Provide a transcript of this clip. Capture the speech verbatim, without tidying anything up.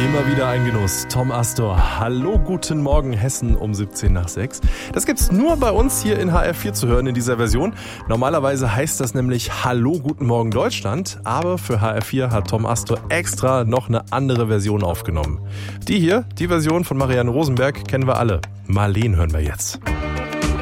Immer wieder ein Genuss. Tom Astor. Hallo, guten Morgen Hessen um siebzehn nach sechs. Das gibt's nur bei uns hier in H R vier zu hören in dieser Version. Normalerweise heißt das nämlich Hallo, guten Morgen Deutschland. Aber für H R vier hat Tom Astor extra noch eine andere Version aufgenommen. Die hier, die Version von Marianne Rosenberg, kennen wir alle. Marleen hören wir jetzt.